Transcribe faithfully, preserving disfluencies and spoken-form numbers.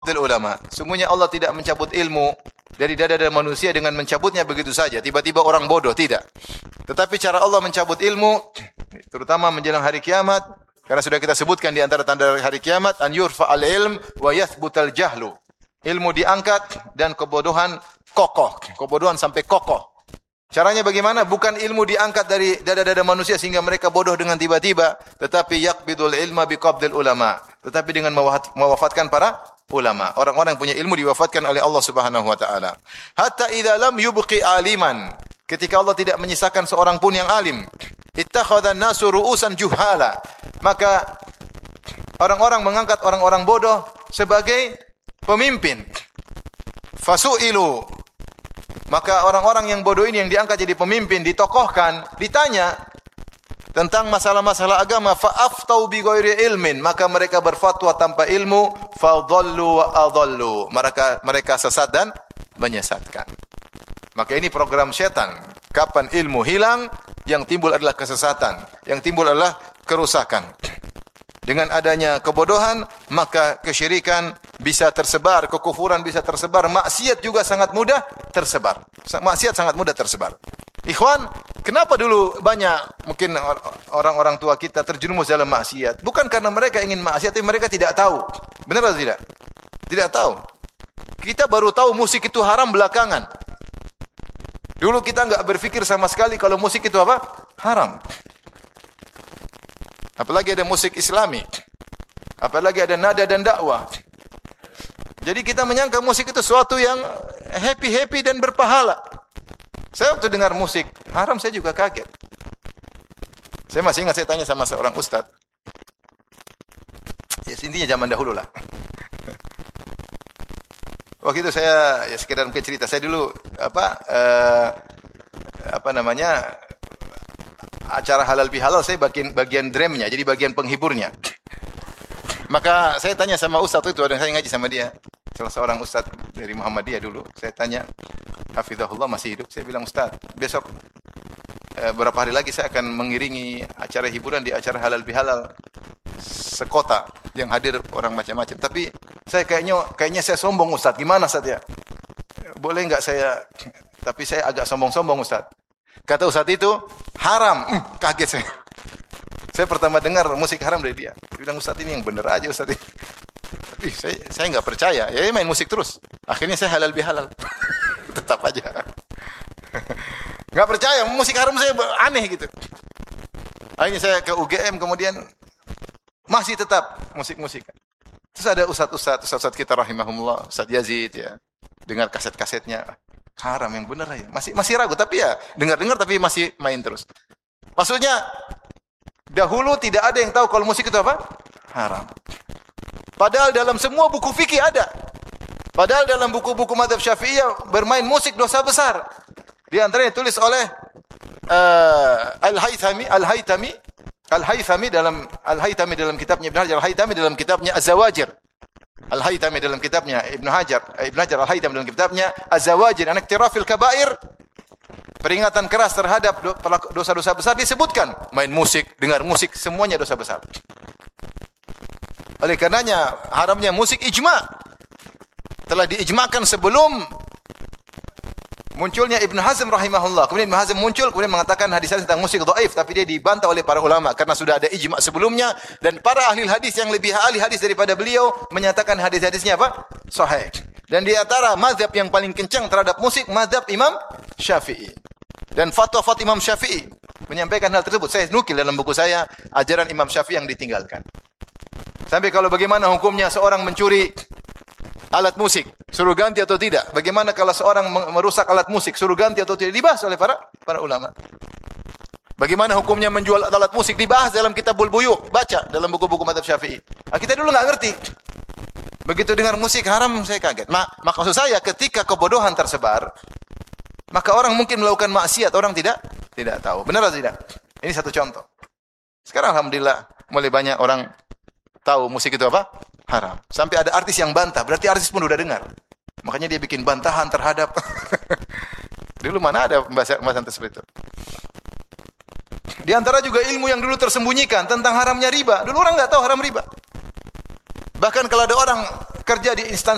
biqabdil ulama. Sungguhnya Allah tidak mencabut ilmu dari dada-dada manusia dengan mencabutnya begitu saja. Tiba-tiba orang bodoh, tidak. Tetapi cara Allah mencabut ilmu, terutama menjelang hari kiamat, karena sudah kita sebutkan di antara tanda hari kiamat, an yurfa'al ilm wa yathbutal jahlu. Ilmu diangkat dan kebodohan kokoh. Kebodohan sampai kokoh. Caranya bagaimana? Bukan ilmu diangkat dari dada-dada manusia sehingga mereka bodoh dengan tiba-tiba, tetapi yaqbidul ilma biqabdil ulama. Tetapi dengan mewafatkan para ulama. Orang-orang yang punya ilmu diwafatkan oleh Allah Subhanahu wa taala. Hatta idza lam yubqi aliman. Ketika Allah tidak menyisakan seorang pun yang alim, ittakhadhan nasu ru'usan juhala. Maka orang-orang mengangkat orang-orang bodoh sebagai pemimpin. Fasu'ilu. Maka orang-orang yang bodoh ini yang diangkat jadi pemimpin, ditokohkan, ditanya tentang masalah-masalah agama, fa'aftau bi ghairi ilmin, maka mereka berfatwa tanpa ilmu, fadhallu wa adhallu. Mereka mereka sesat dan menyesatkan. Maka ini program setan. Kapan ilmu hilang, yang timbul adalah kesesatan, yang timbul adalah kerusakan. Dengan adanya kebodohan, maka kesyirikan bisa tersebar, kekufuran bisa tersebar, maksiat juga sangat mudah tersebar. Maksiat sangat mudah tersebar. Ikhwan, kenapa dulu banyak mungkin orang-orang tua kita terjerumus dalam maksiat? Bukan karena mereka ingin maksiat, tapi mereka tidak tahu. Benar atau tidak? Tidak tahu. Kita baru tahu musik itu haram belakangan. Dulu kita enggak berpikir sama sekali kalau musik itu apa? Haram. Apalagi ada musik Islami. Apalagi ada nada dan dakwah. Jadi kita menyangka musik itu sesuatu yang happy-happy dan berpahala. Saya waktu dengar musik haram saya juga kaget. Saya masih ingat saya tanya sama seorang ustaz. Ya intinya zaman dahulu lah. Waktu itu saya ya sekedar mungkin cerita. Saya dulu apa eh, apa namanya acara halal bihalal saya bagian bagian drumnya, jadi bagian penghiburnya. Maka saya tanya sama ustaz itu, ada saya ngaji sama dia, salah seorang ustaz dari Muhammadiyah dulu. Saya tanya, hafizahullah masih hidup. Saya bilang, ustaz, besok eh, beberapa hari lagi saya akan mengiringi acara hiburan di acara halal bihalal sekota yang hadir orang macam-macam. Tapi saya kayaknya kayaknya saya sombong ustaz. Gimana ustaz ya? Boleh enggak saya? Tapi saya agak sombong-sombong ustaz. Kata ustaz itu haram. Hmm, kaget saya. Saya pertama dengar musik haram dari dia. Dia bilang, ustaz ini yang benar aja ustaz ini. Tapi saya saya enggak percaya. Ya main musik terus. Akhirnya saya halal bihalal. Tetap aja. Enggak percaya musik haram, saya aneh gitu. Akhirnya saya ke U G M, kemudian masih tetap musik-musik. Terus ada ustaz-ustaz, ustaz-ustaz kita rahimahumullah, Ustaz Yazid ya. Dengar kaset-kasetnya. Haram yang benar aja. Masih masih ragu, tapi ya dengar-dengar tapi masih main terus. Maksudnya dahulu tidak ada yang tahu kalau musik itu apa? Haram. Padahal dalam semua buku fikih ada. Padahal dalam buku-buku mazhab Syafi'iyah bermain musik dosa besar. Di antaranya ditulis oleh uh, Al-Haythami, Al-Haythami, Al-Haythami dalam Al-Haythami dalam kitabnya Ibnu Hajar, Al-Haythami dalam kitabnya Az-Zawajir. Al-Haythami dalam kitabnya Ibnu Hajar, Ibnu Hajar Al-Haythami dalam kitabnya Az-Zawajir, an iktirafil kabair. Peringatan keras terhadap dosa-dosa besar disebutkan. Main musik, dengar musik, semuanya dosa besar. Oleh karenanya haramnya musik ijma. Telah diijmakan sebelum munculnya Ibnu Hazm rahimahullah. Kemudian Ibnu Hazm muncul, kemudian mengatakan hadis-hadis tentang musik dhaif, tapi dia dibantah oleh para ulama karena sudah ada ijma sebelumnya, dan para ahli hadis yang lebih ahli hadis daripada beliau menyatakan hadis-hadisnya apa? Sahih. Dan di antara mazhab yang paling kencang terhadap musik, mazhab Imam Syafi'i. Dan fatwa-fatwa Imam Syafi'i menyampaikan hal tersebut. Saya nukil dalam buku saya, ajaran Imam Syafi'i yang ditinggalkan. Sampai kalau bagaimana hukumnya seorang mencuri alat musik, suruh ganti atau tidak? Bagaimana kalau seorang merusak alat musik, suruh ganti atau tidak? Dibahas oleh para para ulama. Bagaimana hukumnya menjual alat musik? Dibahas dalam Kitabul Buyu', baca dalam buku-buku mazhab Syafi'i. Nah, kita dulu enggak ngerti. Begitu dengar musik haram, saya kaget. Ma, maka maksud saya ketika kebodohan tersebar, maka orang mungkin melakukan maksiat, orang tidak tidak tahu. Benar atau tidak? Ini satu contoh. Sekarang alhamdulillah mulai banyak orang tahu musik itu apa? Haram. Sampai ada artis yang bantah, berarti artis pun udah dengar. Makanya dia bikin bantahan terhadap. Dulu mana ada pembahasan tersebut itu. Di antara juga ilmu yang dulu tersembunyikan tentang haramnya riba. Dulu orang nggak tahu haram riba. Bahkan kalau ada orang kerja di instansi